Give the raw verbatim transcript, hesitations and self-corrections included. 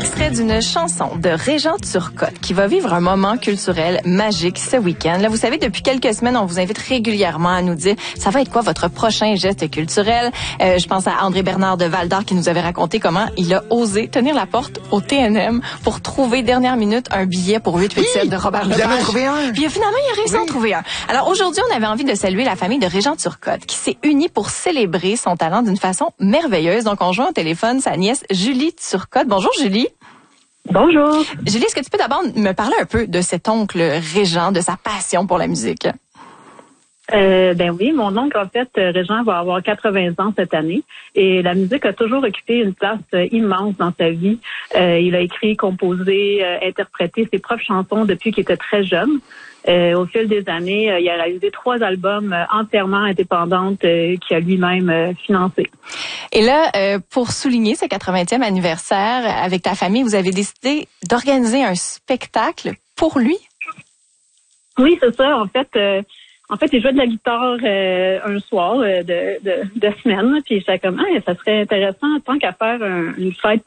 extrait d'une chanson de Régent Turcotte qui va vivre un moment culturel magique ce week-end. Là, vous savez, depuis quelques semaines, on vous invite régulièrement à nous dire ça va être quoi votre prochain geste culturel. Euh, je pense à André Bernard de Val-d'Or qui nous avait raconté comment il a osé tenir la porte au T N M pour trouver dernière minute un billet pour huit huit sept oui, de Robert Lepage. Il en a trouvé un. Puis finalement, il a réussi oui. à en trouver un. Alors aujourd'hui, on avait envie de saluer la famille de Régent Turcotte qui s'est unie pour célébrer son talent d'une façon merveilleuse. Donc on joint au téléphone sa nièce Julie Turcotte. Bonjour Julie. Bonjour. Julie, est-ce que tu peux d'abord me parler un peu de cet oncle Régent, de sa passion pour la musique? Euh, ben oui, mon oncle, en fait, Régent, va avoir quatre-vingts ans cette année et la musique a toujours occupé une place euh, immense dans sa vie. Euh, il a écrit, composé, euh, interprété ses propres chansons depuis qu'il était très jeune. Euh, au fil des années, euh, il a réalisé trois albums euh, entièrement indépendants euh, qu'il a lui-même euh, financés. Et là, euh, pour souligner ce quatre-vingtième anniversaire avec ta famille, vous avez décidé d'organiser un spectacle pour lui? Oui, c'est ça. En fait, euh, en fait, il jouait de la guitare euh, un soir euh, de, de, de semaine. Puis j'étais comme, ah, ça serait intéressant tant qu'à faire un, une fête